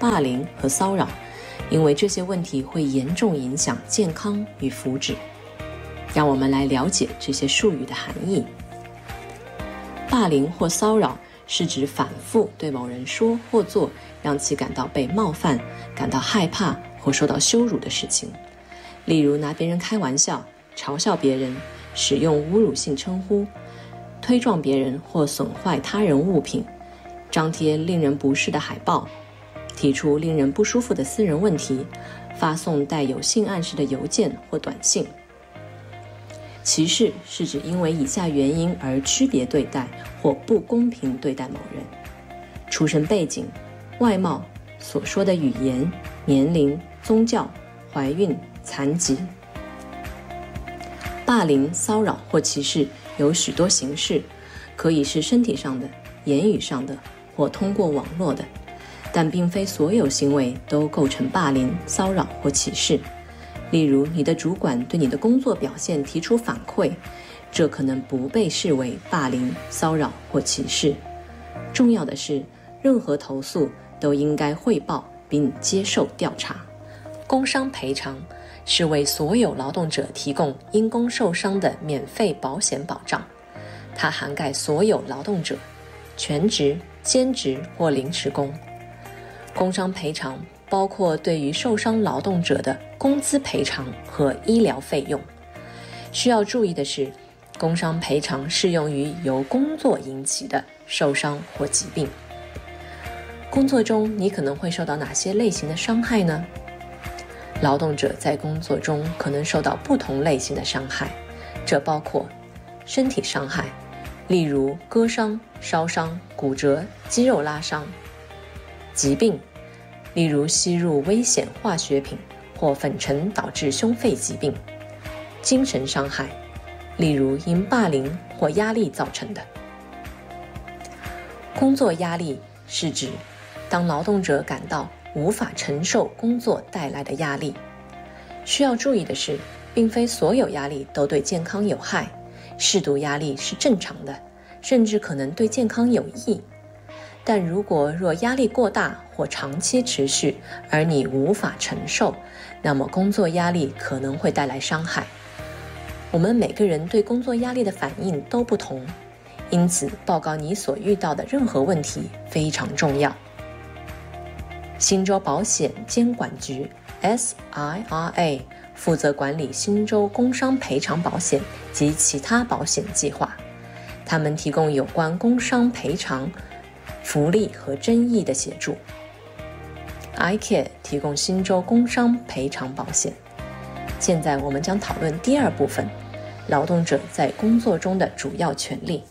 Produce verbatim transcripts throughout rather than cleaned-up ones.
霸凌和骚扰，因为这些问题会严重影响健康与福祉。让我们来了解这些术语的含义。霸凌或骚扰是指反复对某人说或做让其感到被冒犯、感到害怕或受到羞辱的事情，例如拿别人开玩笑、嘲笑别人、使用侮辱性称呼、推撞别人或损坏他人物品、张贴令人不适的海报、提出令人不舒服的私人问题、发送带有性暗示的邮件或短信。歧视是指因为以下原因而区别对待或不公平对待某人：出身背景、外貌、所说的语言、年龄、宗教、怀孕、残疾。霸凌、骚扰或歧视有许多形式，可以是身体上的、言语上的或通过网络的，但并非所有行为都构成霸凌、骚扰或歧视。例如，你的主管对你的工作表现提出反馈，这可能不被视为霸凌、骚扰或歧视。重要的是，任何投诉都应该汇报并接受调查。工伤赔偿是为所有劳动者提供因工受伤的免费保险保障，它涵盖所有劳动者，全职、兼职或临时工。工伤赔偿包括对于受伤劳动者的工资赔偿和医疗费用。需要注意的是，工伤赔偿适用于由工作引起的受伤或疾病。工作中你可能会受到哪些类型的伤害呢？劳动者在工作中可能受到不同类型的伤害，这包括身体伤害，例如割伤、烧伤、骨折、肌肉拉伤；疾病，例如吸入危险化学品或粉尘导致胸肺疾病；精神伤害，例如因霸凌或压力造成的。工作压力是指当劳动者感到无法承受工作带来的压力。需要注意的是，并非所有压力都对健康有害，适度压力是正常的，甚至可能对健康有益。但如果若压力过大或长期持续，而你无法承受，那么工作压力可能会带来伤害。我们每个人对工作压力的反应都不同，因此报告你所遇到的任何问题非常重要。新州保险监管局 S I R A 负责管理新州工伤赔偿保险及其他保险计划，他们提供有关工伤赔偿、福利和争议的协助。I C A R E 提供新州工伤赔偿保险。现在我们将讨论第二部分，劳动者在工作中的主要权利。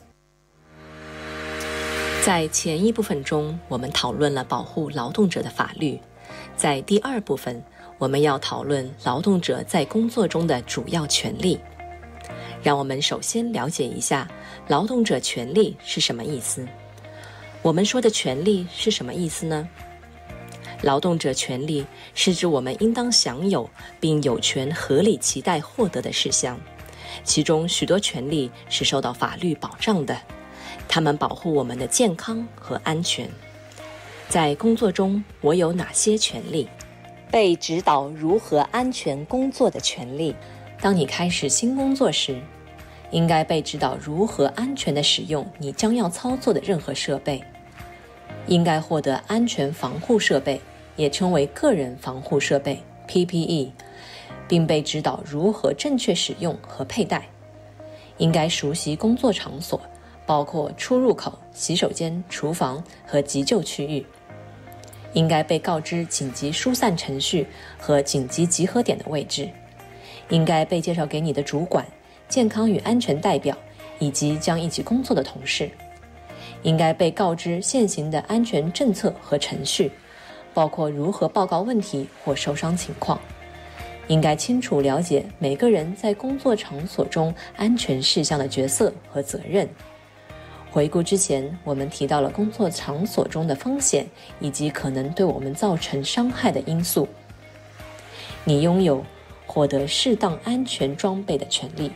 在前一部分中，我们讨论了保护劳动者的法律。在第二部分，我们要讨论劳动者在工作中的主要权利。让我们首先了解一下劳动者权利是什么意思。我们说的权利是什么意思呢？劳动者权利是指我们应当享有并有权合理期待获得的事项，其中许多权利是受到法律保障的，它们保护我们的健康和安全。在工作中，我有哪些权利？被指导如何安全工作的权利。当你开始新工作时，应该被指导如何安全地使用你将要操作的任何设备。应该获得安全防护设备，也称为个人防护设备 P P E， 并被指导如何正确使用和佩戴。应该熟悉工作场所，包括出入口、洗手间、厨房和急救区域。应该被告知紧急疏散程序和紧急集合点的位置。应该被介绍给你的主管、健康与安全代表以及将一起工作的同事。应该被告知现行的安全政策和程序，包括如何报告问题或受伤情况。应该清楚了解每个人在工作场所中安全事项的角色和责任。回顾之前，我们提到了工作场所中的风险以及可能对我们造成伤害的因素。你拥有获得适当安全装备的权利。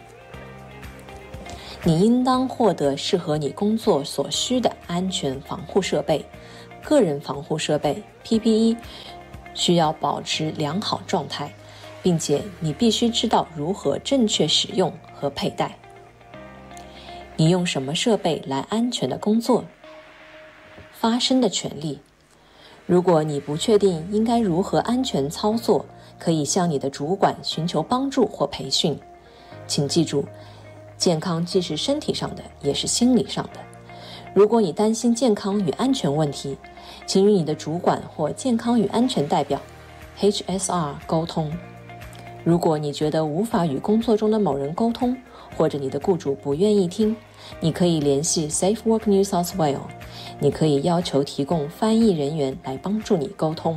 你应当获得适合你工作所需的安全防护设备， 个人防护设备 P P E 需要保持良好状态，并且你必须知道如何正确使用和佩戴。你用什么设备来安全的工作？发声的权利。如果你不确定应该如何安全操作，可以向你的主管寻求帮助或培训。请记住，健康既是身体上的，也是心理上的。如果你担心健康与安全问题，请与你的主管或健康与安全代表 H S R 沟通。如果你觉得无法与工作中的某人沟通，或者你的雇主不愿意听，你可以联系 Safe Work New South Wales， 你可以要求提供翻译人员来帮助你沟通。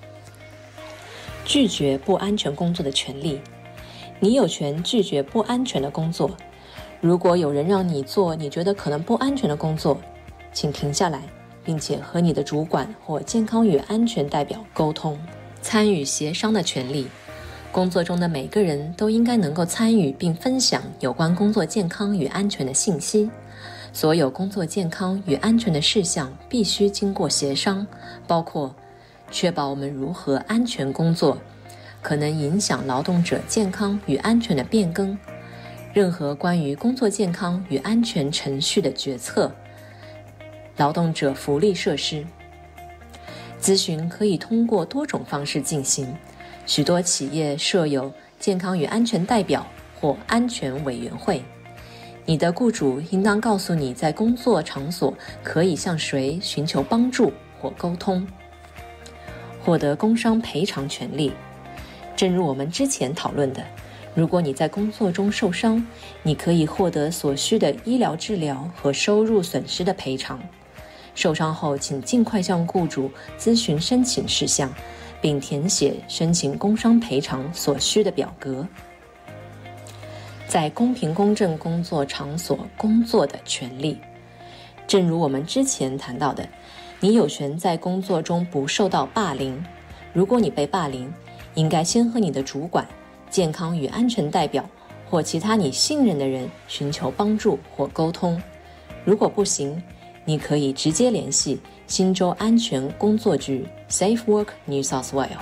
拒绝不安全工作的权利。你有权拒绝不安全的工作。如果有人让你做你觉得可能不安全的工作，请停下来，并且和你的主管或健康与安全代表沟通。参与协商的权利。工作中的每个人都应该能够参与并分享有关工作健康与安全的信息。所有工作健康与安全的事项必须经过协商，包括确保我们如何安全工作，可能影响劳动者健康与安全的变更，任何关于工作健康与安全程序的决策，劳动者福利设施。咨询可以通过多种方式进行，许多企业设有健康与安全代表或安全委员会。你的雇主应当告诉你在工作场所可以向谁寻求帮助或沟通。获得工伤赔偿权利。正如我们之前讨论的，如果你在工作中受伤，你可以获得所需的医疗治疗和收入损失的赔偿。受伤后，请尽快向雇主咨询申请事项，并填写申请工伤赔偿所需的表格。在公平公正工作场所工作的权利。正如我们之前谈到的，你有权在工作中不受到霸凌。如果你被霸凌，应该先和你的主管、健康与安全代表或其他你信任的人寻求帮助或沟通。如果不行，你可以直接联系新州安全工作局 Safe Work New South Wales。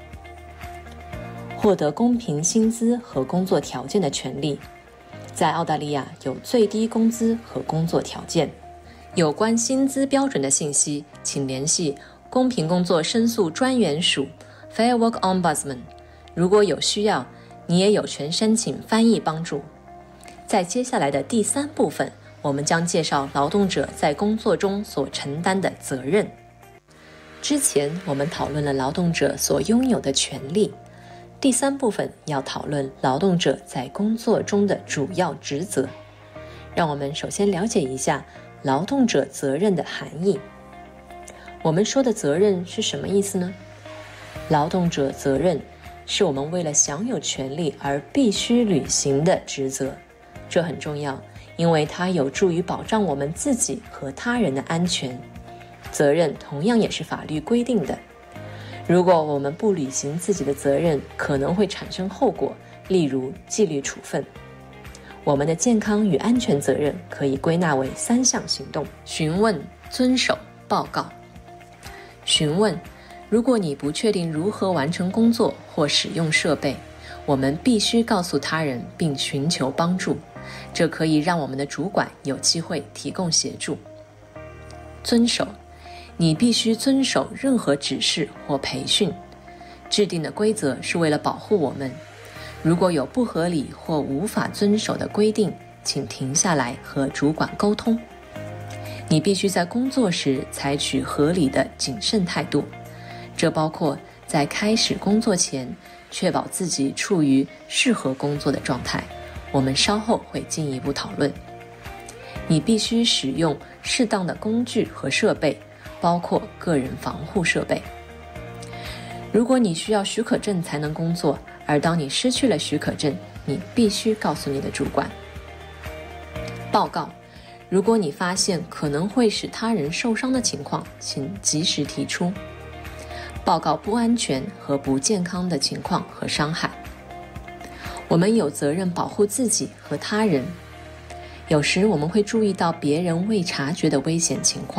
获得公平薪资和工作条件的权利。在澳大利亚有最低工资和工作条件。有关薪资标准的信息，请联系公平工作申诉专员署 Fair Work Ombudsman。 如果有需要，你也有权申请翻译帮助。在接下来的第三部分，我们将介绍劳动者在工作中所承担的责任。之前我们讨论了劳动者所拥有的权利，第三部分要讨论劳动者在工作中的主要职责。让我们首先了解一下劳动者责任的含义。我们说的责任是什么意思呢？劳动者责任是我们为了享有权利而必须履行的职责，这很重要，因为它有助于保障我们自己和他人的安全。责任同样也是法律规定的，如果我们不履行自己的责任，可能会产生后果，例如纪律处分。我们的健康与安全责任可以归纳为三项行动：询问、遵守、报告。询问，如果你不确定如何完成工作或使用设备，我们必须告诉他人并寻求帮助，这可以让我们的主管有机会提供协助。遵守，你必须遵守任何指示或培训。制定的规则是为了保护我们。如果有不合理或无法遵守的规定，请停下来和主管沟通。你必须在工作时采取合理的谨慎态度，这包括在开始工作前确保自己处于适合工作的状态。我们稍后会进一步讨论。你必须使用适当的工具和设备，包括个人防护设备。如果你需要许可证才能工作，而当你失去了许可证，你必须告诉你的主管。报告，如果你发现可能会使他人受伤的情况，请及时提出。报告不安全和不健康的情况和伤害。我们有责任保护自己和他人。有时我们会注意到别人未察觉的危险情况，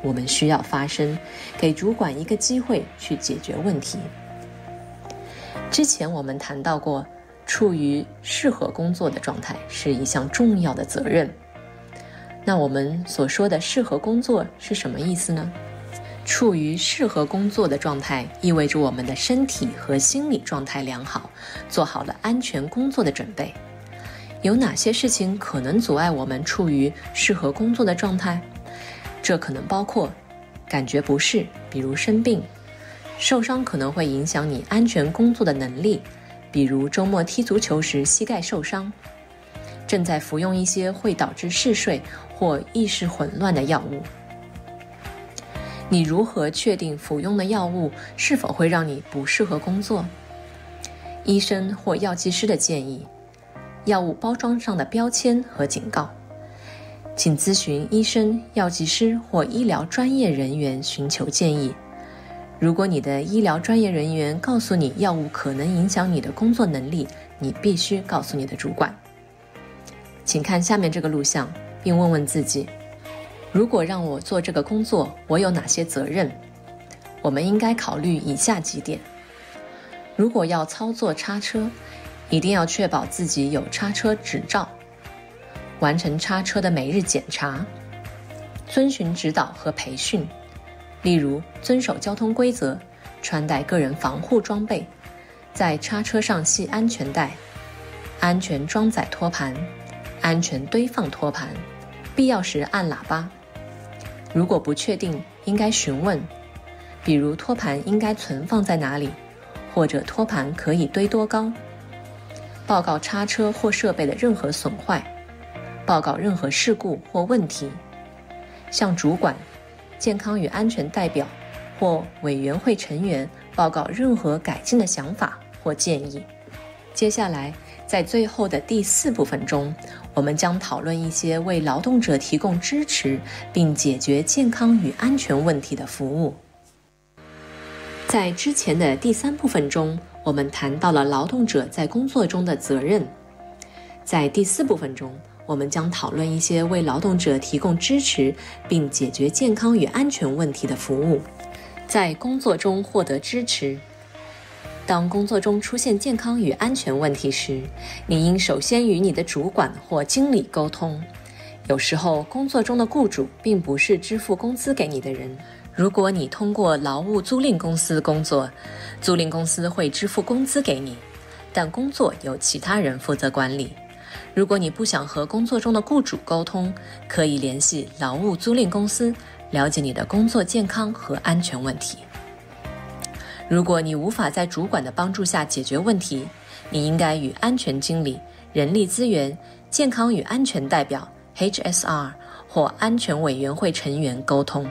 我们需要发声，给主管一个机会去解决问题。之前我们谈到过，处于适合工作的状态是一项重要的责任。那我们所说的适合工作是什么意思呢？处于适合工作的状态，意味着我们的身体和心理状态良好，做好了安全工作的准备。有哪些事情可能阻碍我们处于适合工作的状态？这可能包括感觉不适，比如生病；受伤可能会影响你安全工作的能力，比如周末踢足球时膝盖受伤；正在服用一些会导致嗜睡或意识混乱的药物。你如何确定服用的药物是否会让你不适合工作？医生或药剂师的建议，药物包装上的标签和警告，请咨询医生、药剂师或医疗专业人员寻求建议。如果你的医疗专业人员告诉你药物可能影响你的工作能力，你必须告诉你的主管。请看下面这个录像，并问问自己，如果让我做这个工作，我有哪些责任？我们应该考虑以下几点。如果要操作叉车，一定要确保自己有叉车执照，完成叉车的每日检查，遵循指导和培训，例如遵守交通规则，穿戴个人防护装备，在叉车上系安全带，安全装载托盘，安全堆放托盘，必要时按喇叭。如果不确定，应该询问，比如托盘应该存放在哪里，或者托盘可以堆多高。报告叉车或设备的任何损坏，报告任何事故或问题，向主管、健康与安全代表或委员会成员报告任何改进的想法或建议。接下来，在最后的第四部分中，我们将讨论一些为劳动者提供支持并解决健康与安全问题的服务。在之前的第三部分中，我们谈到了劳动者在工作中的责任。在第四部分中，我们将讨论一些为劳动者提供支持并解决健康与安全问题的服务。在工作中获得支持。当工作中出现健康与安全问题时，你应首先与你的主管或经理沟通。有时候，工作中的雇主并不是支付工资给你的人。如果你通过劳务租赁公司工作，租赁公司会支付工资给你，但工作由其他人负责管理。如果你不想和工作中的雇主沟通，可以联系劳务租赁公司，了解你的工作健康和安全问题。如果你无法在主管的帮助下解决问题，你应该与安全经理、人力资源、健康与安全代表 H S R 或安全委员会成员沟通。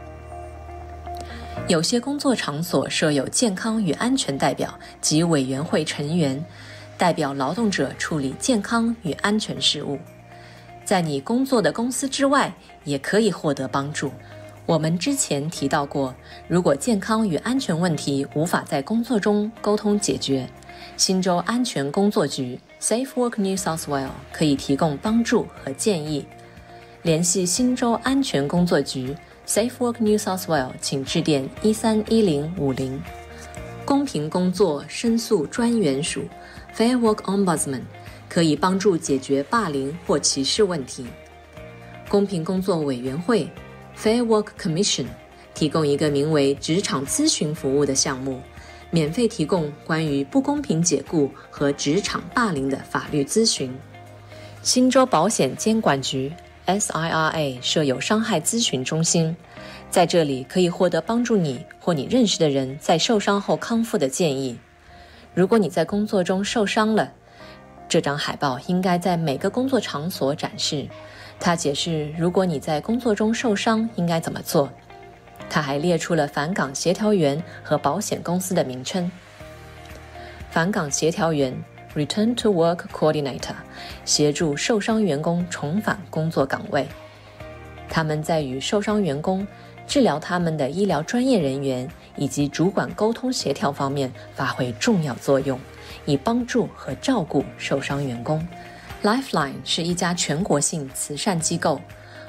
有些工作场所设有健康与安全代表及委员会成员，代表劳动者处理健康与安全事务。在你工作的公司之外，也可以获得帮助。我们之前提到过，如果健康与安全问题无法在工作中沟通解决，新州安全工作局 Safe Work New South Wales 可以提供帮助和建议。联系新州安全工作局 Safe Work New South Wales， 请致电一三一零五零。公平工作申诉专员署 Fair Work Ombudsman 可以帮助解决霸凌或歧视问题。公平工作委员会Fair Work Commission 提供一个名为职场咨询服务的项目，免费提供关于不公平解雇和职场霸凌的法律咨询。新州保险监管局 S I R A 设有伤害咨询中心，在这里可以获得帮助你或你认识的人在受伤后康复的建议。如果你在工作中受伤了，这张海报应该在每个工作场所展示。他解释，如果你在工作中受伤，应该怎么做。他还列出了返岗协调员和保险公司的名称。返岗协调员 Return to Work Coordinator 协助受伤员工重返工作岗位。他们在与受伤员工、治疗他们的医疗专业人员以及主管沟通协调方面发挥重要作用，以帮助和照顾受伤员工。Lifeline 是一家全国性慈善机构，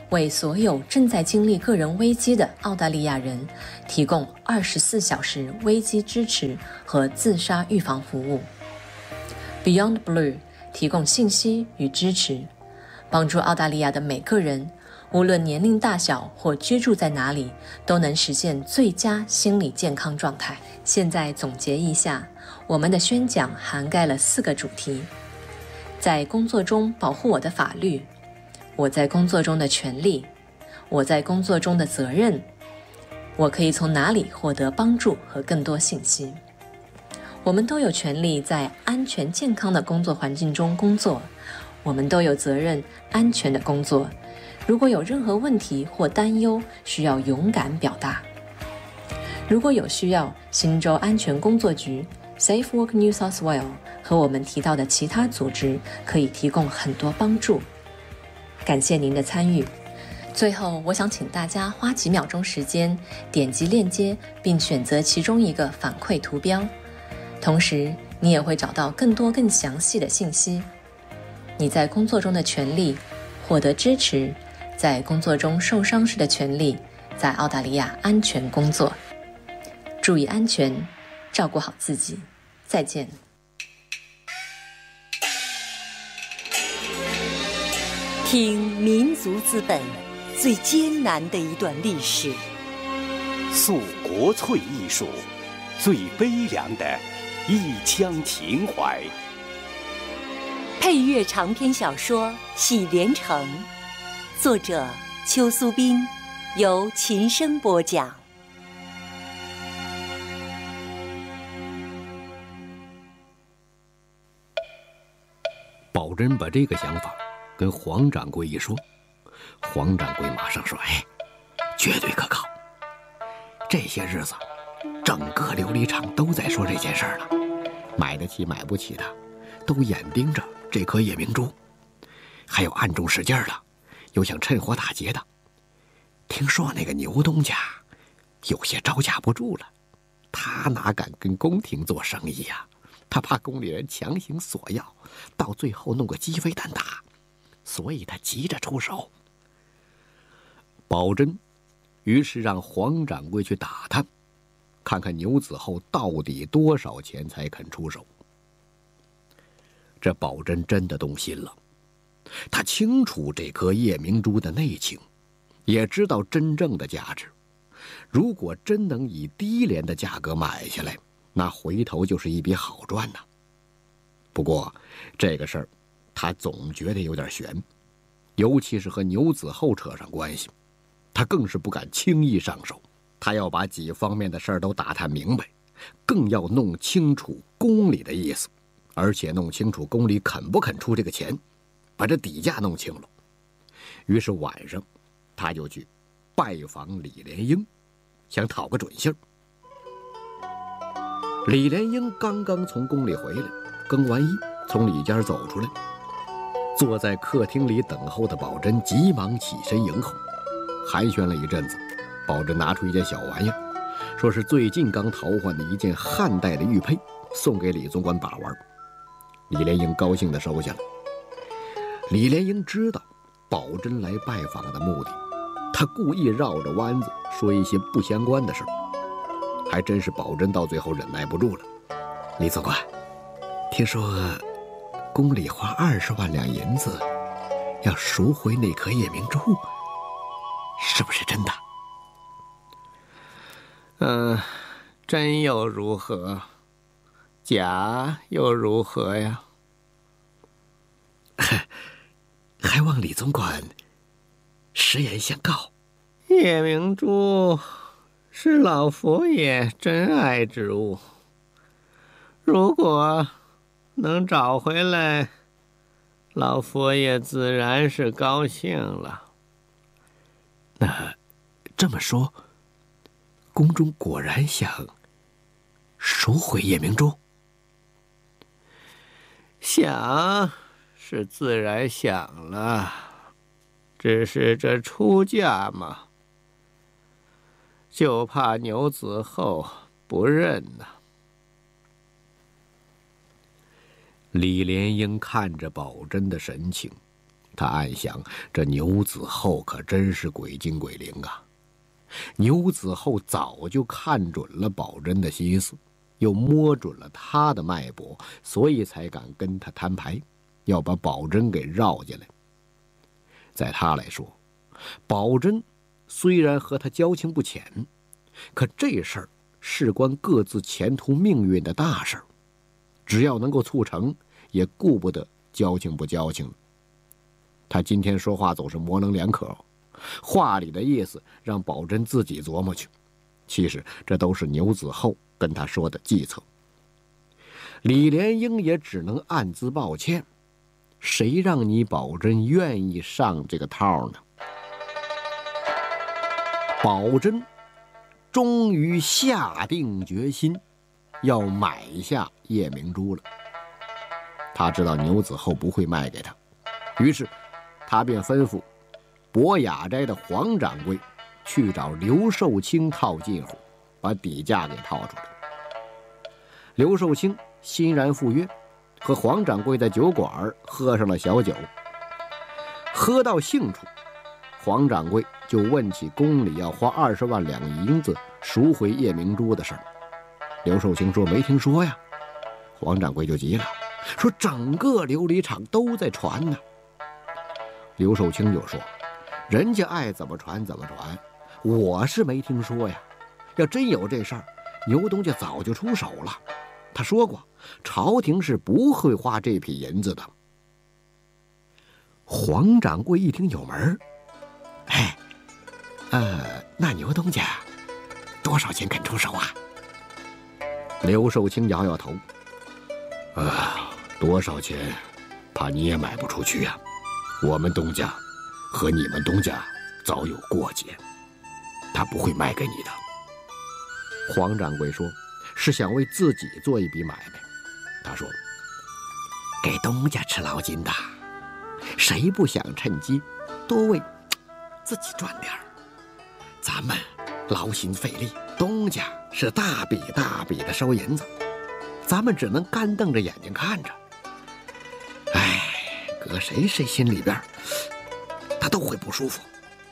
为所有正在经历个人危机的澳大利亚人提供二十四小时危机支持和自杀预防服务。Beyond Blue 提供信息与支持，帮助澳大利亚的每个人，无论年龄大小或居住在哪里，都能实现最佳心理健康状态。现在总结一下，我们的宣讲涵盖了四个主题：在工作中保护我的法律，我在工作中的权利，我在工作中的责任，我可以从哪里获得帮助和更多信息。我们都有权利在安全健康的工作环境中工作，我们都有责任安全的工作。如果有任何问题或担忧，需要勇敢表达。如果有需要，新州安全工作局 Safe Work New South Wales 和我们提到的其他组织可以提供很多帮助。感谢您的参与。最后，我想请大家花几秒钟时间，点击链接并选择其中一个反馈图标，同时你也会找到更多更详细的信息。你在工作中的权利，获得支持，在工作中受伤时的权利，在澳大利亚安全工作。注意安全，照顾好自己。再见。 听民族资本最艰难的一段历史， 诉国粹艺术最悲凉的一腔情怀。 配乐长篇小说《喜连城》，作者邱苏斌，由琴声播讲。 宝珍把这个想法跟黄掌柜一说，黄掌柜马上说：“哎，绝对可靠。这些日子，整个琉璃厂都在说这件事儿了，买得起买不起的，都眼盯着这颗夜明珠，还有暗中使劲的，有想趁火打劫的。听说那个牛东家有些招架不住了，他哪敢跟宫廷做生意呀？他怕宫里人强行索要，到最后弄个鸡飞蛋打，所以他急着出手。”宝珍于是让黄掌柜去打探，看看牛子厚到底多少钱才肯出手。这宝珍真的动心了，他清楚这颗夜明珠的内情，也知道真正的价值。如果真能以低廉的价格买下来，那回头就是一笔好赚呐。不过这个事儿他总觉得有点悬，尤其是和牛子厚扯上关系，他更是不敢轻易上手。他要把几方面的事儿都打探明白，更要弄清楚宫里的意思，而且弄清楚宫里肯不肯出这个钱，把这底价弄清了。于是晚上他就去拜访李莲英，想讨个准信儿。李莲英刚刚从宫里回来，更完衣，从里间走出来，坐在客厅里等候的宝珍急忙起身迎候，寒暄了一阵子。宝珍拿出一件小玩意儿，说是最近刚淘换的一件汉代的玉佩，送给李总管把玩。李莲英高兴地收下了。李莲英知道宝珍来拜访的目的，他故意绕着弯子说一些不相关的事儿。还真是宝珍到最后忍耐不住了。李总管，听说宫里花二十万两银子要赎回那颗夜明珠，是不是真的？ 嗯，真又如何？假又如何呀？ 还望李总管实言相告。 夜明珠是老佛爷珍爱之物，如果能找回来，老佛爷自然是高兴了。 那这么说，宫中果然想赎回夜明珠？ 想是自然想了，只是这出价嘛，就怕牛子厚不认呐。 李莲英看着宝珍的神情， 他暗想，这牛子厚可真是鬼精鬼灵啊！牛子厚早就看准了宝珍的心思，又摸准了他的脉搏，所以才敢跟他摊牌，要把宝珍给绕进来。在他来说，宝珍虽然和他交情不浅，可这事儿事关各自前途命运的大事儿，只要能够促成，也顾不得交情不交情。他今天说话总是模棱两可，话里的意思让宝珍自己琢磨去，其实这都是牛子厚跟他说的计策。李莲英也只能暗自抱歉，谁让你宝珍愿意上这个套呢？宝珍终于下定决心要买下夜明珠了。他知道牛子厚不会卖给他，于是他便吩咐博雅斋的黄掌柜去找刘寿清套近乎，把底价给套出来。刘寿清欣然赴约，和黄掌柜在酒馆喝上了小酒。喝到兴处，黄掌柜就问起宫里要花二十万两银子赎回夜明珠的事儿。刘寿清说没听说呀。黄掌柜就急了，说整个琉璃厂都在传呢。刘寿清就说，人家爱怎么传怎么传，我是没听说呀。要真有这事儿，牛东家早就出手了。他说过，朝廷是不会花这批银子的。黄掌柜一听有门，哎，呃，那牛东家多少钱肯出手啊？刘寿清摇摇头，啊，多少钱，怕你也买不出去呀、啊。我们东家和你们东家早有过节，他不会卖给你的。黄掌柜说，是想为自己做一笔买卖。他说，给东家吃劳金的，谁不想趁机多为自己赚点儿？咱们劳心费力，东家是大笔大笔的收银子，咱们只能干瞪着眼睛看着。哎，搁谁谁心里边他都会不舒服。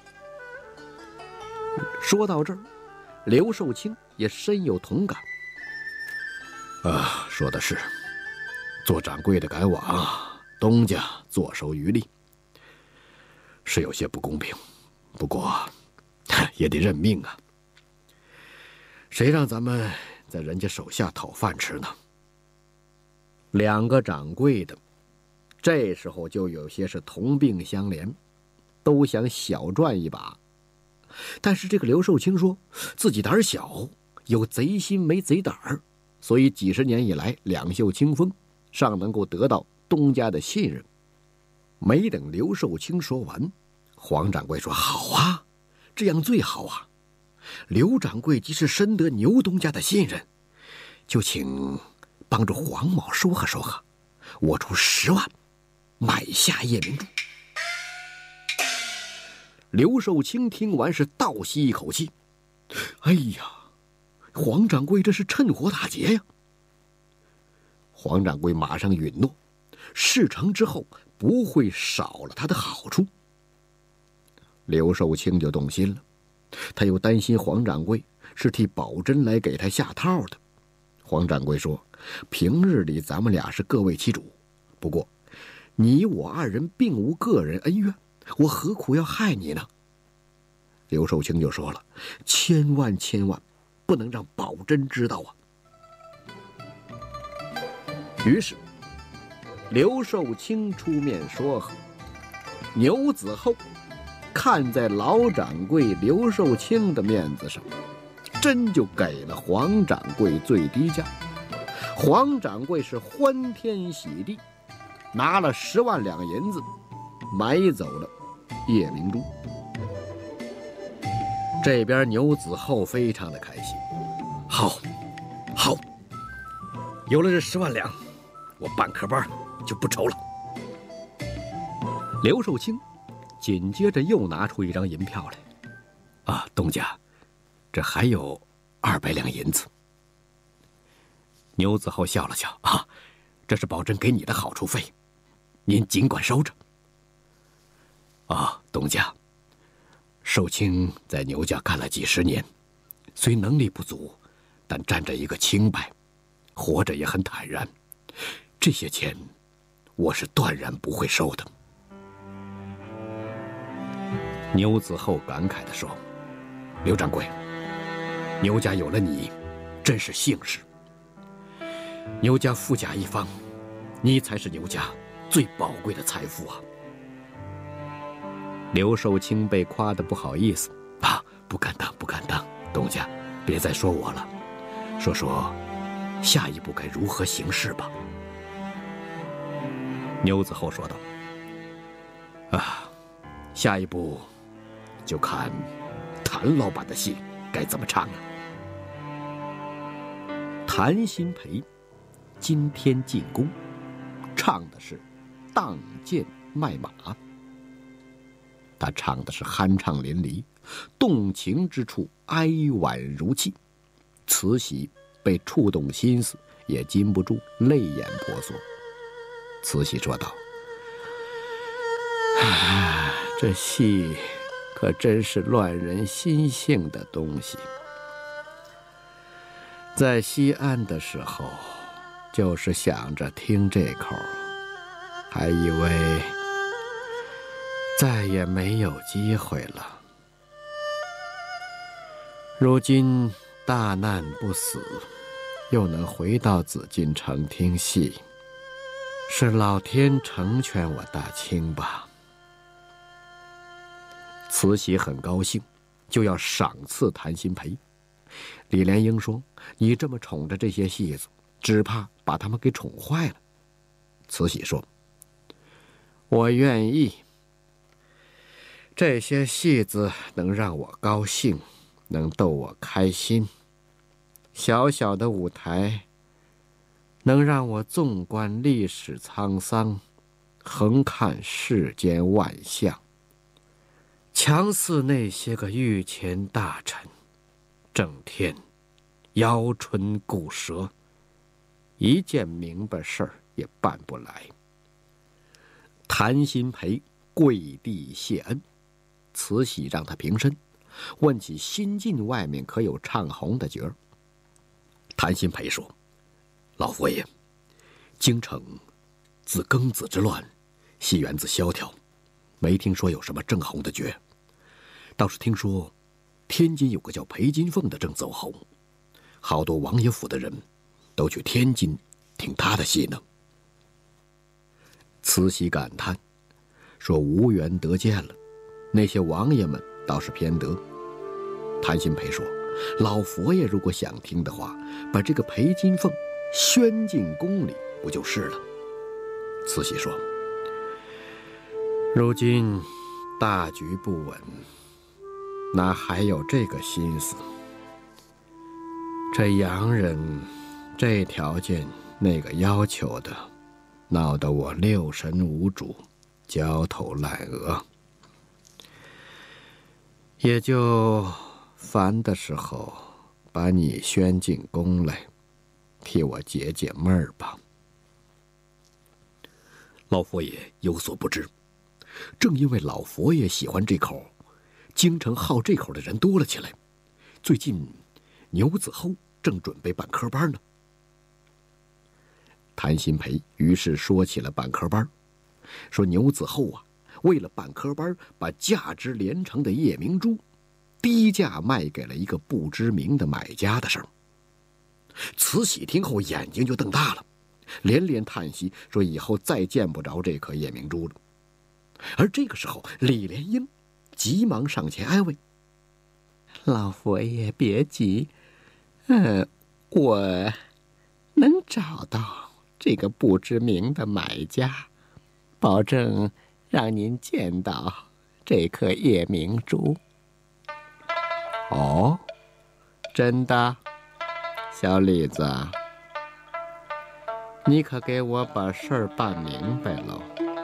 说到这儿，刘寿清也深有同感。啊，说的是，做掌柜的赶往，东家坐收渔利，是有些不公平，不过也得认命啊。谁让咱们在人家手下讨饭吃呢？两个掌柜的这时候就有些是同病相怜，都想小赚一把。但是这个刘寿清说自己胆小，有贼心没贼胆儿，所以几十年以来两袖清风，尚能够得到东家的信任。没等刘寿清说完，黄掌柜说，好啊，这样最好啊。刘掌柜即是深得牛东家的信任，就请帮助黄某说和说和，我出十万买下夜明珠。刘寿清听完是倒吸一口气，哎呀，黄掌柜这是趁火打劫呀！黄掌柜马上允诺，事成之后不会少了他的好处。刘寿清就动心了，他又担心黄掌柜是替宝珍来给他下套的。黄掌柜说，平日里咱们俩是各为其主，不过你我二人并无个人恩怨，我何苦要害你呢？刘寿清就说了，千万千万不能让宝珍知道啊。于是刘寿清出面说和，牛子厚看在老掌柜刘寿清的面子上，真就给了黄掌柜最低价。黄掌柜是欢天喜地，拿了十万两银子买走了夜明珠。这边牛子厚非常的开心，好，好，有了这十万两，我半科班就不愁了。刘寿清紧接着又拿出一张银票来，啊，东家，这还有二百两银子。牛子厚笑了笑，啊，这是宝珍给你的好处费，您尽管收着。 啊，东家，寿清在牛家干了几十年，虽能力不足，但站着一个清白，活着也很坦然。这些钱，我是断然不会收的。牛子厚感慨地说：“刘掌柜，牛家有了你，真是幸事。牛家富甲一方，你才是牛家最宝贵的财富啊！”刘寿清被夸得不好意思啊，不敢当，不敢当。东家，别再说我了，说说下一步该如何行事吧。牛子厚说道：“啊，下一步就看谭老板的戏该怎么唱了。”谭鑫培今天进宫，唱的是荡剑卖马。他唱的是酣畅淋漓，动情之处哀婉如泣。慈禧被触动心思，也禁不住泪眼婆娑。慈禧说道：“啊，这戏可真是乱人心性的东西。在西安的时候，就是想着听这口，还以为再也没有机会了。如今大难不死，又能回到紫禁城听戏，是老天成全我大清吧。”慈禧很高兴，就要赏赐谭鑫培。李莲英说：“你这么宠着这些戏子，只怕把他们给宠坏了。”慈禧说：“我愿意。这些戏子能让我高兴，能逗我开心。小小的舞台，能让我纵观历史沧桑，横看世间万象。强似那些个御前大臣，整天摇唇鼓舌，一件明白事儿也办不来。”谭鑫培跪地谢恩，慈禧让他平身，问起新晋外面可有唱红的角儿。谭鑫培说：“老佛爷，京城自庚子之乱，戏园子萧条，没听说有什么正红的角，倒是听说天津有个叫裴金凤的正走红，好多王爷府的人都去天津听他的戏呢。”慈禧感叹说：“无缘得见了，那些王爷们倒是偏得。”谭鑫培说：“老佛爷如果想听的话，把这个裴金凤宣进宫里不就是了？”慈禧说：“如今大局不稳，哪还有这个心思？这洋人这条件那个要求的，闹得我六神无主，焦头烂额，也就烦的时候把你宣进宫来，替我解解闷儿吧。”老佛爷有所不知，正因为老佛爷喜欢这口，京城好这口的人多了起来。最近牛子厚正准备办科班呢。谭鑫培于是说起了办科班，说牛子厚啊，为了办科班，把价值连城的夜明珠低价卖给了一个不知名的买家的事儿。慈禧听后眼睛就瞪大了，连连叹息说：“以后再见不着这颗夜明珠了。”而这个时候，李莲英急忙上前安慰：“老佛爷别急，嗯，我能找到这个不知名的买家，保证让您见到这颗夜明珠。”“哦，真的？小李子，你可给我把事儿办明白喽。”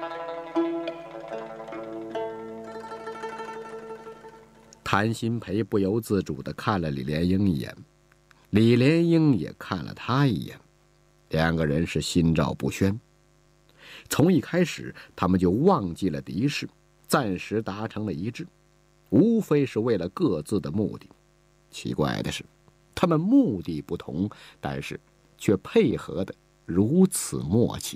谭鑫培不由自主地看了李莲英一眼，李莲英也看了他一眼，两个人是心照不宣。从一开始，他们就忘记了敌视， 暂时达成了一致，无非是为了各自的目的。奇怪的是，他们目的不同，但是却配合得如此默契。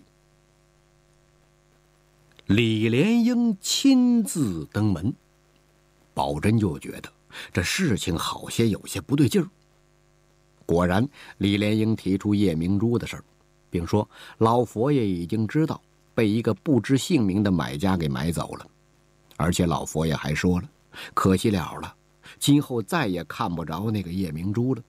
李莲英亲自登门，宝珍就觉得这事情好些有些不对劲儿。果然，李莲英提出叶明珠的事儿，并说老佛爷已经知道被一个不知姓名的买家给买走了，而且老佛爷还说了，可惜了了，今后再也看不着那个叶明珠了。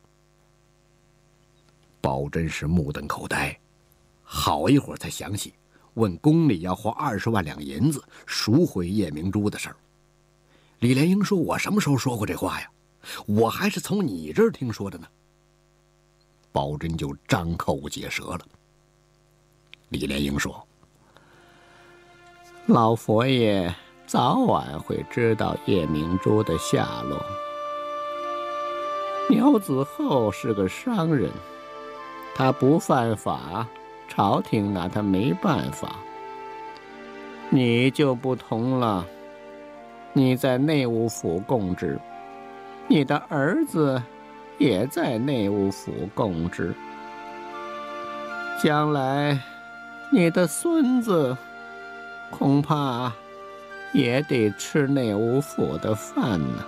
宝珍是目瞪口呆，好一会儿才想起问宫里要花二十万两银子赎回叶明珠的事儿。李莲英说：“我什么时候说过这话呀？我还是从你这儿听说的呢。”宝珍就张口结舌了。李莲英说：“老佛爷早晚会知道叶明珠的下落。牛子厚是个商人，他不犯法，朝廷拿他没办法。你就不同了，你在内务府供职，你的儿子也在内务府供职，将来你的孙子恐怕也得吃内务府的饭呢。”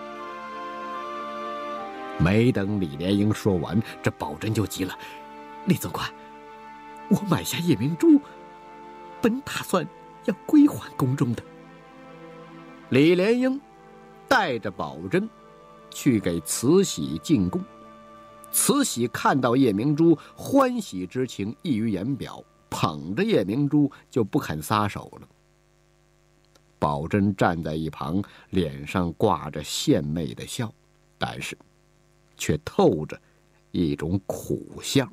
没等李莲英说完，这宝珍就急了：“李总管，我买下叶明珠，本打算要归还宫中的。”李莲英带着宝珍去给慈禧进贡。慈禧看到叶明珠，欢喜之情溢于言表，捧着叶明珠就不肯撒手了。宝珍站在一旁，脸上挂着献媚的笑，但是却透着一种苦相。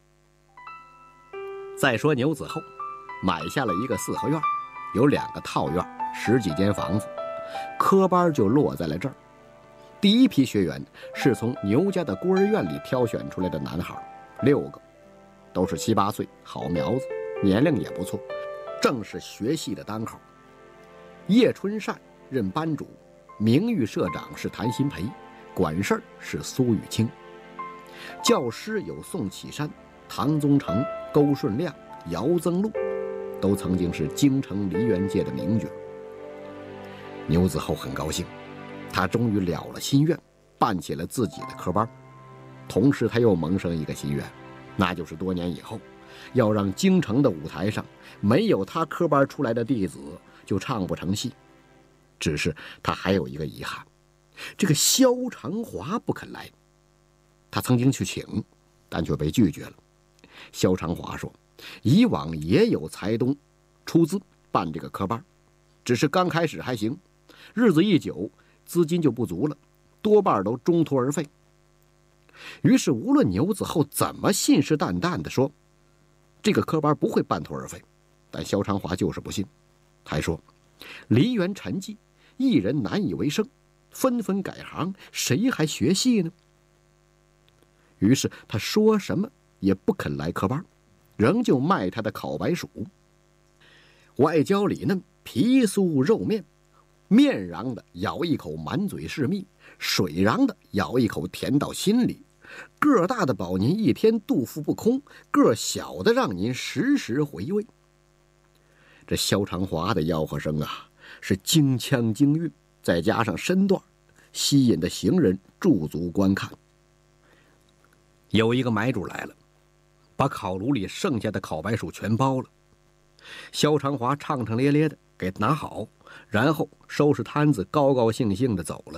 再说牛子厚买下了一个四合院，有两个套院，十几间房子，科班就落在了这儿。第一批学员是从牛家的孤儿院里挑选出来的男孩，六个，都是七八岁，好苗子，年龄也不错，正是学戏的当口。叶春善任班主，名誉社长是谭新培，管事儿是苏雨清。教师有宋启山、唐宗成、勾顺亮、姚增禄，都曾经是京城梨园界的名角。牛子厚很高兴，他终于了了心愿，办起了自己的科班。同时他又萌生一个心愿，那就是多年以后要让京城的舞台上没有他科班出来的弟子就唱不成戏。只是他还有一个遗憾，这个萧长华不肯来。他曾经去请，但却被拒绝了。萧长华说，以往也有财东出资办这个科班，只是刚开始还行，日子一久，资金就不足了，多半都中途而废。于是无论牛子厚怎么信誓旦旦地说这个科班不会半途而废，但萧长华就是不信，还说梨园沉寂，艺人难以为生，纷纷改行，谁还学戏呢？于是他说什么也不肯来科班，仍旧卖他的烤白薯。外焦里嫩，皮酥肉面，面瓤的咬一口满嘴是蜜，水瓤的咬一口甜到心里。个大的保您一天肚腹不空，个小的让您时时回味。这萧长华的吆喝声啊，是京腔京韵，再加上身段，吸引的行人驻足观看。有一个买主来了，把烤炉里剩下的烤白薯全包了。萧长华畅畅咧咧的给拿好，然后收拾摊子，高高兴兴的走了。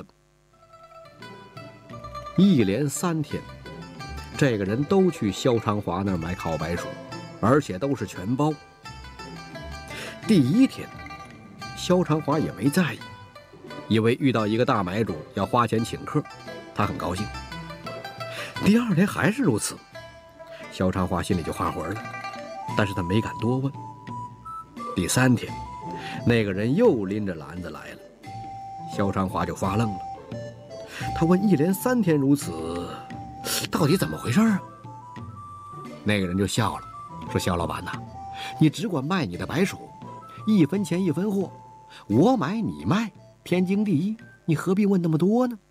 一连三天，这个人都去萧长华那儿买烤白薯，而且都是全包。第一天，萧长华也没在意，因为遇到一个大买主要花钱请客，他很高兴。第二天还是如此，萧长华心里就发火了，但是他没敢多问。第三天，那个人又拎着篮子来了，萧长华就发愣了。他问：一连三天如此，到底怎么回事啊？那个人就笑了，说：萧老板呐，你只管卖你的白薯，一分钱一分货， 我买你卖，天经地义，你何必问那么多呢？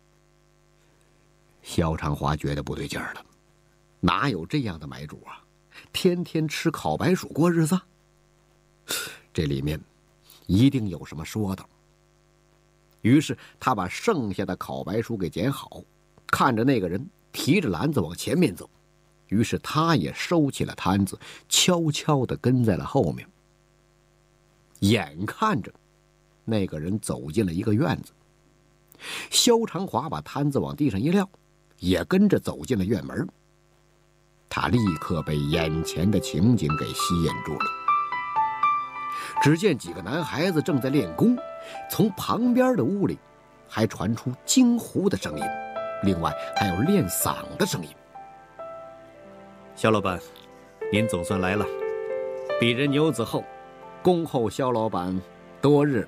萧长华觉得不对劲儿了，哪有这样的买主啊？天天吃烤白薯过日子，这里面一定有什么说道。于是他把剩下的烤白薯给捡好，看着那个人提着篮子往前面走，于是他也收起了摊子，悄悄地跟在了后面。眼看着那个人走进了一个院子，萧长华把摊子往地上一撂，也跟着走进了院门。他立刻被眼前的情景给吸引住了。只见几个男孩子正在练功，从旁边的屋里还传出惊呼的声音，另外还有练嗓的声音。萧老板，您总算来了，鄙人牛子厚恭候萧老板多日了。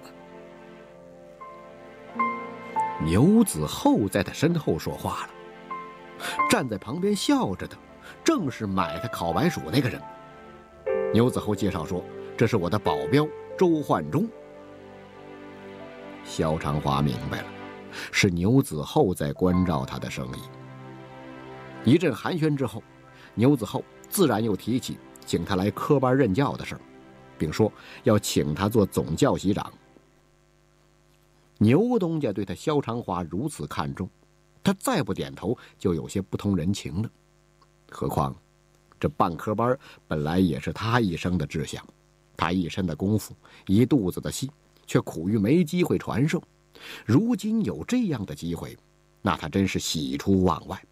牛子厚在他身后说话了，站在旁边笑着的正是买他烤白薯那个人。牛子厚介绍说，这是我的保镖周焕中。萧长华明白了，是牛子厚在关照他的生意。一阵寒暄之后，牛子厚自然又提起请他来科班任教的事儿，并说要请他做总教习长。牛东家对他萧长华如此看重，他再不点头就有些不通人情了。何况这办科班本来也是他一生的志向，他一身的功夫，一肚子的戏，却苦于没机会传授。如今有这样的机会，那他真是喜出望外。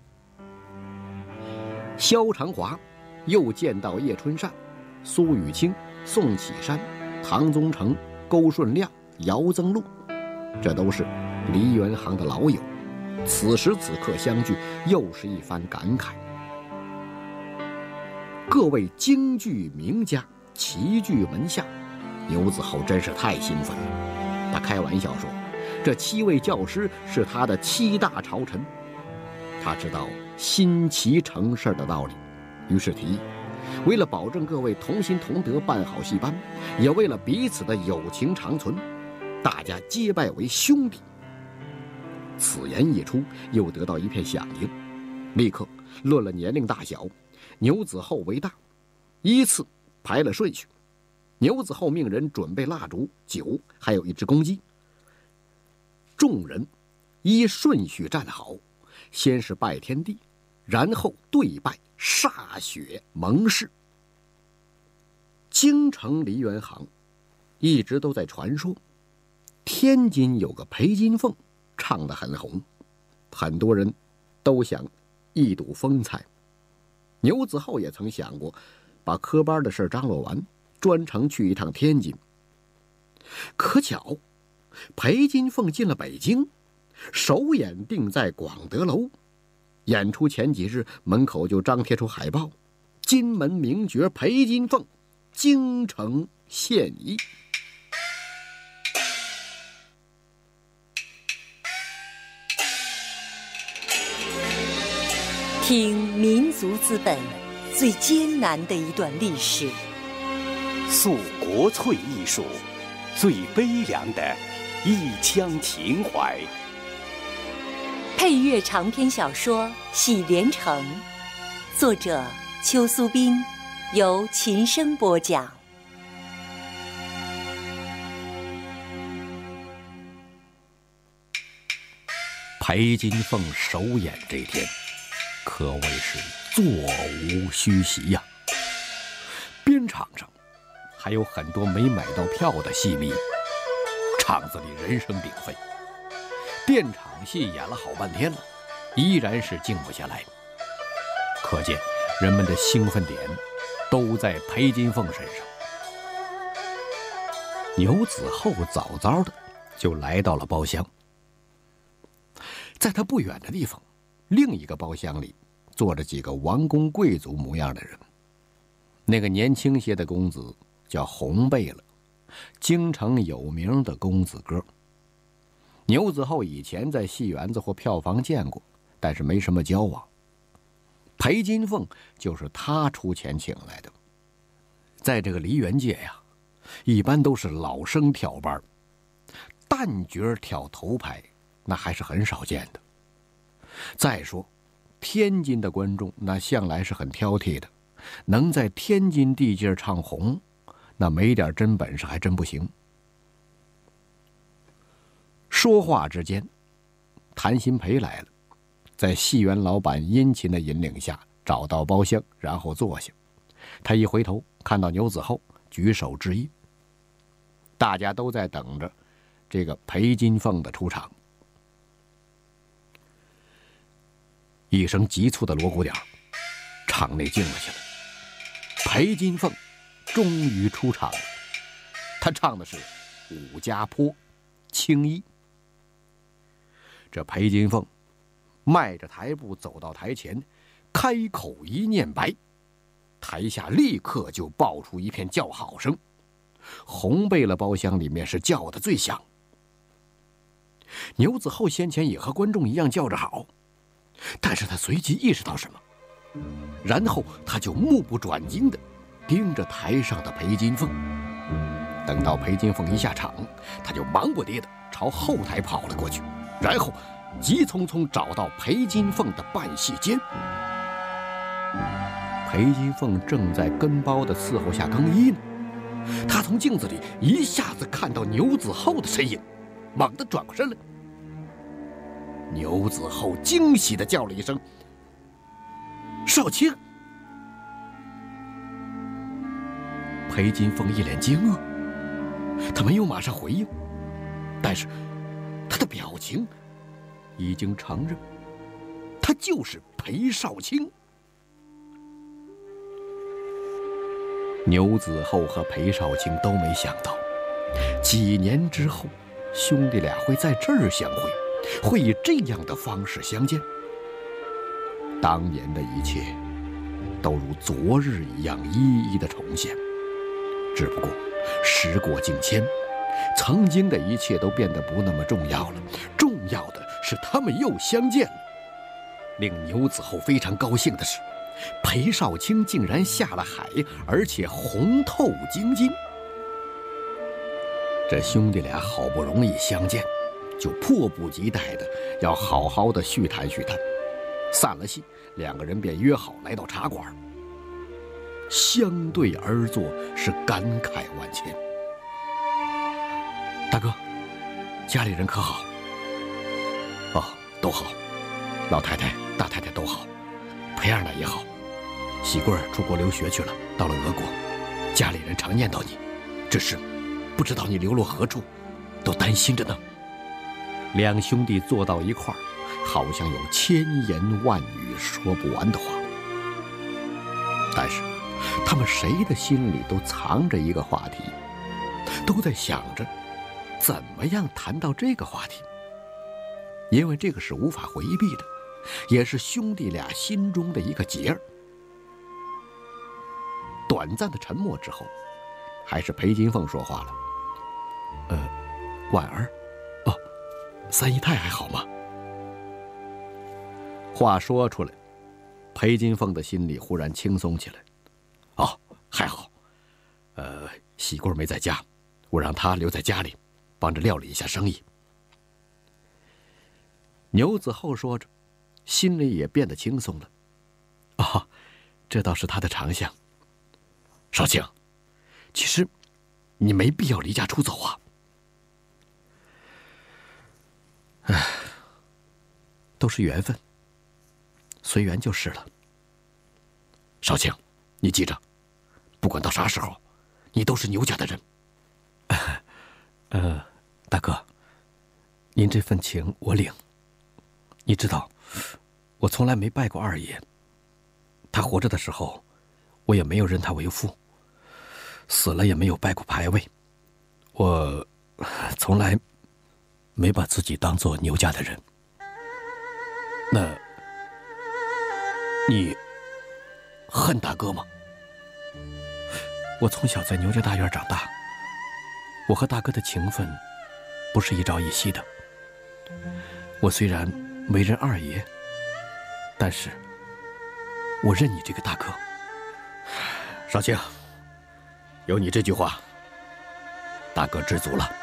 萧长华又见到叶春善、苏雨清、宋启山、唐宗成、勾顺亮、姚增禄，这都是梨园行的老友。此时此刻相聚，又是一番感慨。各位京剧名家齐聚门下，牛子厚真是太兴奋了。他开玩笑说，这七位教师是他的七大朝臣。他知道新齐成事的道理，于是提议，为了保证各位同心同德办好戏班，也为了彼此的友情长存，大家结拜为兄弟。此言一出，又得到一片响应，立刻论了年龄大小，牛子厚为大，依次排了顺序。牛子厚命人准备蜡烛、酒，还有一只公鸡。众人依顺序站好，先是拜天地，然后对拜歃血盟誓。京城梨园行一直都在传说，天津有个裴金凤唱得很红，很多人都想一睹风采。牛子厚也曾想过把科班的事张罗完，专程去一趟天津。可巧裴金凤进了北京，首演定在广德楼。演出前几日，门口就张贴出海报，金门名角裴金凤京城献艺。 听民族资本最艰难的一段历史， 诉国粹艺术最悲凉的一腔情怀。 配乐长篇小说《喜连城》，作者邱苏斌，由琴声播讲。 裴金凤首演这天，可谓是座无虚席呀、啊。边场上还有很多没买到票的戏迷，场子里人声鼎沸。垫场戏演了好半天了，依然是静不下来。可见人们的兴奋点都在裴金凤身上。牛子厚早早的就来到了包厢，在他不远的地方，另一个包厢里坐着几个王公贵族模样的人。那个年轻些的公子叫红贝勒，京城有名的公子哥。牛子厚以前在戏园子或票房见过，但是没什么交往。裴金凤就是他出钱请来的。在这个梨园界呀， 一般都是老生挑班，旦角挑头牌，那还是很少见的。再说，天津的观众那向来是很挑剔的，能在天津地界唱红，那没点真本事还真不行。说话之间，谭鑫培来了，在戏园老板殷勤的引领下找到包厢，然后坐下。他一回头看到牛子厚，举手致意。大家都在等着这个裴金凤的出场。一声急促的锣鼓点，场内静了下来。裴金凤终于出场了，他唱的是《武家坡·青衣》。这裴金凤迈着台步走到台前，开口一念白，台下立刻就爆出一片叫好声。红贝勒包厢里面是叫的最响。牛子厚先前也和观众一样叫着好，但是他随即意识到什么，然后他就目不转睛地盯着台上的裴金凤。等到裴金凤一下场，他就忙不迭地朝后台跑了过去，然后急匆匆找到裴金凤的扮戏间。裴金凤正在跟包的伺候下更衣呢。他从镜子里一下子看到牛子厚的身影，猛地转过身来。牛子厚惊喜地叫了一声：“少卿！”裴金凤一脸惊愕，他没有马上回应，但是他的表情已经承认，他就是裴少卿。牛子厚和裴少卿都没想到，几年之后，兄弟俩会在这儿相会，会以这样的方式相见。当年的一切，都如昨日一样一一的重现。只不过，时过境迁，曾经的一切都变得不那么重要了。重要的是，他们又相见了。令牛子厚非常高兴的是，裴少卿竟然下了海，而且红透晶晶。这兄弟俩好不容易相见，就迫不及待的要好好的叙谈叙谈。散了戏，两个人便约好来到茶馆，相对而坐，是感慨万千。大哥，家里人可好？哦，都好，老太太、大太太都好，裴二奶也好。喜贵儿出国留学去了，到了俄国，家里人常念叨你，只是不知道你流落何处，都担心着呢。两兄弟坐到一块儿，好像有千言万语说不完的话，但是他们谁的心里都藏着一个话题，都在想着怎么样谈到这个话题，因为这个是无法回避的，也是兄弟俩心中的一个结儿。短暂的沉默之后，还是裴金凤说话了：“呃，婉儿，哦，三姨太还好吗？”话说出来，裴金凤的心里忽然轻松起来。哦，还好，呃，喜贵没在家，我让她留在家里，帮着料理一下生意。牛子厚说着，心里也变得轻松了。哦，这倒是他的长项。少卿，其实你没必要离家出走啊。唉，都是缘分，随缘就是了。少卿，你记着，不管到啥时候，你都是牛家的人。呃，大哥，您这份情我领。你知道，我从来没拜过二爷。他活着的时候，我也没有认他为父，死了也没有拜过牌位。我从来没把自己当做牛家的人。那，你恨大哥吗？我从小在牛家大院长大，我和大哥的情分不是一朝一夕的。我虽然没认二爷，但是我认你这个大哥。少卿，有你这句话， 大哥知足了。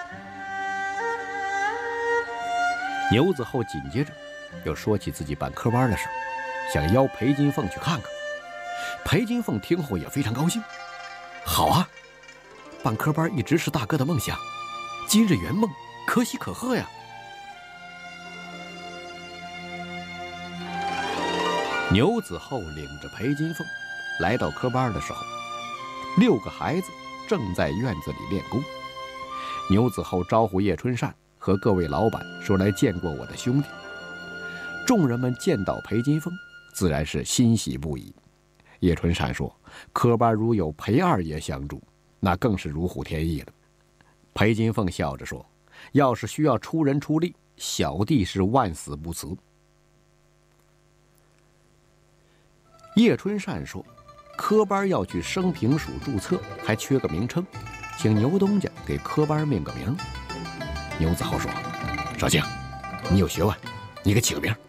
牛子厚紧接着又说起自己办科班的事，想邀裴金凤去看看。裴金凤听后也非常高兴，好啊，办科班一直是大哥的梦想，今日圆梦，可喜可贺呀。牛子厚领着裴金凤来到科班的时候，六个孩子正在院子里练功。牛子厚招呼叶春善和各位老板说来见过我的兄弟。众人们见到裴金凤，自然是欣喜不已。叶春善说，科班如有裴二爷相助，那更是如虎添翼了。裴金凤笑着说，要是需要出人出力，小弟是万死不辞。叶春善说，科班要去生平署注册，还缺个名称，请牛东家给科班命个名。牛子厚说，少卿，你有学问，你给起个名。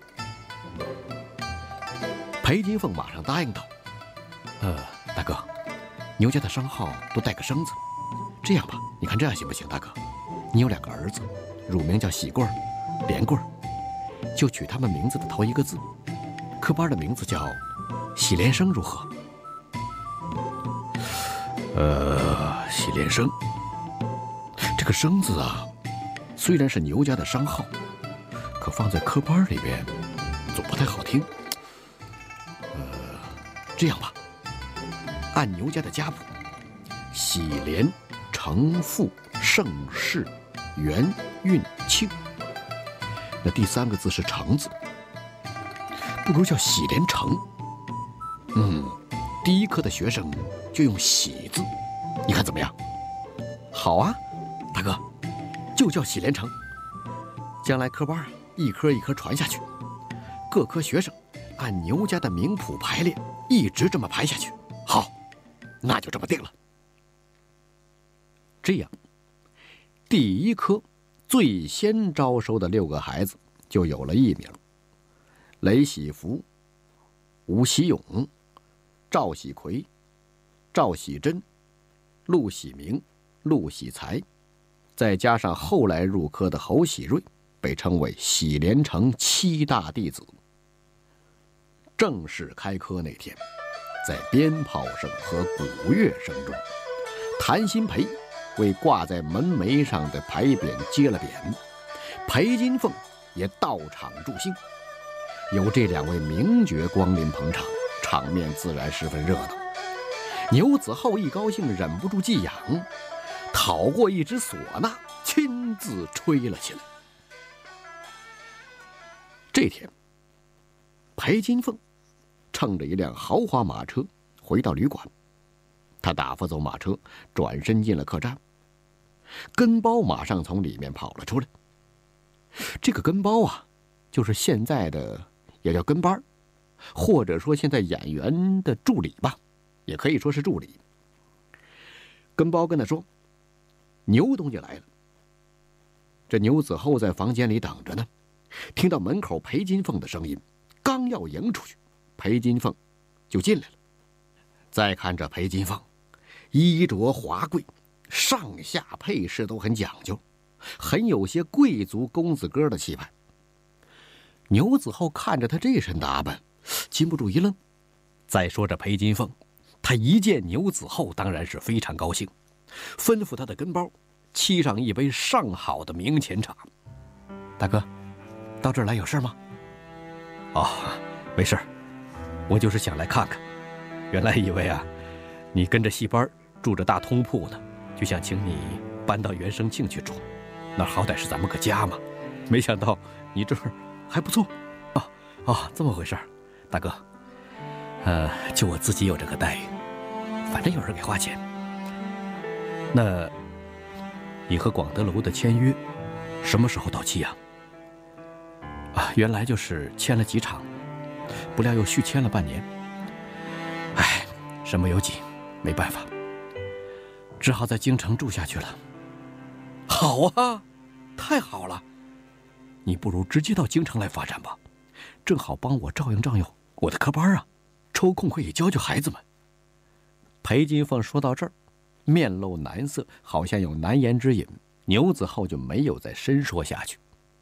裴金凤马上答应道，呃，大哥，牛家的商号都带个生字，这样吧，你看这样行不行？大哥，你有两个儿子，乳名叫喜棍儿、连棍儿，就取他们名字的头一个字，科班的名字叫喜连生，如何？呃，喜连生，这个生字啊，虽然是牛家的商号，可放在科班里边总不太好听。呃，这样吧，按牛家的家谱，喜连、成、富、盛世、元、运、庆，那第三个字是成字，不如叫喜连成。嗯，第一科的学生就用喜字，你看怎么样？好啊，大哥，就叫喜连成。将来科班一科一科传下去，各科学生按牛家的名谱排列，一直这么排下去。好，那就这么定了。这样，第一科最先招收的六个孩子就有了艺名：雷喜福、吴喜勇、赵喜奎、赵喜珍、陆喜明、陆喜才，再加上后来入科的侯喜瑞，被称为喜连成七大弟子。正式开科那天，在鞭炮声和鼓乐声中，谭鑫培为挂在门楣上的牌匾接了匾，裴金凤也到场助兴。有这两位名角光临捧场，场面自然十分热闹。牛子厚一高兴，忍不住技痒，讨过一支唢呐，亲自吹了起来。这天，裴金凤乘着一辆豪华马车回到旅馆，他打发走马车，转身进了客栈。跟包马上从里面跑了出来。这个跟包啊，就是现在的也叫跟班，或者说现在演员的助理吧，也可以说是助理。跟包跟他说，牛东家来了。这牛子厚在房间里等着呢，听到门口裴金凤的声音，刚要迎出去，裴金凤就进来了。再看这裴金凤，衣着华贵，上下配饰都很讲究，很有些贵族公子哥的气派。牛子厚看着他这身打扮，禁不住一愣。再说这裴金凤，他一见牛子厚当然是非常高兴，吩咐他的跟包沏上一杯上好的明前茶。大哥，到这儿来有事吗？哦，没事，我就是想来看看。原来以为啊，你跟着戏班住着大通铺呢，就想请你搬到原生庆去住，那好歹是咱们个家嘛。没想到你这儿还不错。哦哦，这么回事。大哥，呃，就我自己有这个待遇，反正有人给花钱。那你和广德楼的签约什么时候到期呀？啊，原来就是签了几场，不料又续签了半年。唉，身不由己，没办法，只好在京城住下去了。好啊，太好了！你不如直接到京城来发展吧，正好帮我照应照应我的科班啊，抽空可以教教孩子们。裴金凤说到这儿， 面露难色，好像有难言之隐。牛子厚就没有再深说下去。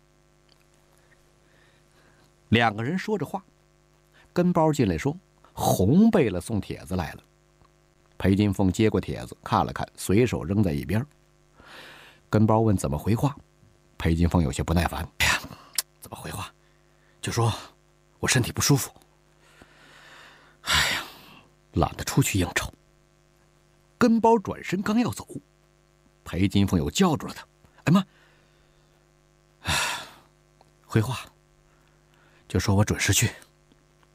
两个人说着话，跟包进来说：“红贝勒送帖子来了。”裴金凤接过帖子看了看，随手扔在一边。跟包问怎么回话，裴金凤有些不耐烦：“哎呀，怎么回话？就说我身体不舒服。哎呀，懒得出去应酬。”跟包转身刚要走，裴金凤又叫住了他：“哎妈，回话就说我准时去。